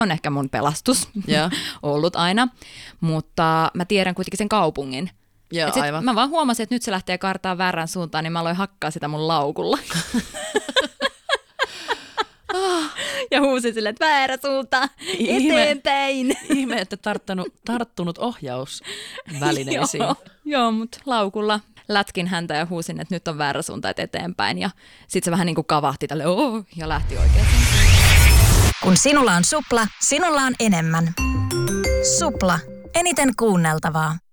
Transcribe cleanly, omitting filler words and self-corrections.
on ehkä mun pelastus Joo. ollut aina, mutta mä tiedän kuitenkin sen kaupungin. Joo, aivan. Mä vaan huomasin, että nyt se lähtee kartaan väärän suuntaan, niin mä aloin hakkaa sitä mun laukulla. Ja huusin silleen, että väärä suunta, eteenpäin. Ihme, että tarttunut ohjausvälineisiin. Joo, mutta laukulla lätkin häntä ja huusin, että nyt on väärä suunta, että eteenpäin. Ja sit se vähän niin kuin kavahti tälle, ja lähti oikein. Kun sinulla on Supla, sinulla on enemmän. Supla, eniten kuunneltavaa.